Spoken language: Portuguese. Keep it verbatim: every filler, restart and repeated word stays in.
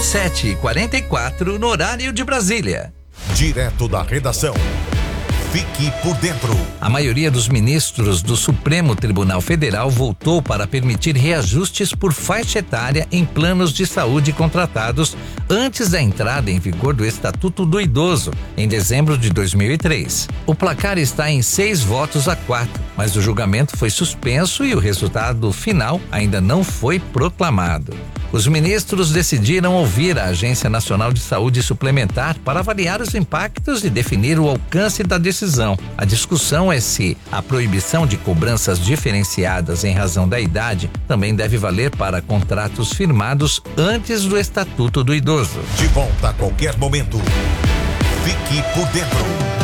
sete e quarenta e quatro no horário de Brasília. Direto da redação. Fique por dentro. A maioria dos ministros do Supremo Tribunal Federal votou para permitir reajustes por faixa etária em planos de saúde contratados antes da entrada em vigor do Estatuto do Idoso, em dezembro de dois mil e três. O placar está em seis votos a quatro, mas o julgamento foi suspenso e o resultado final ainda não foi proclamado. Os ministros decidiram ouvir a Agência Nacional de Saúde Suplementar para avaliar os impactos e definir o alcance da decisão. A discussão é se a proibição de cobranças diferenciadas em razão da idade também deve valer para contratos firmados antes do Estatuto do Idoso. De volta a qualquer momento. Fique por dentro.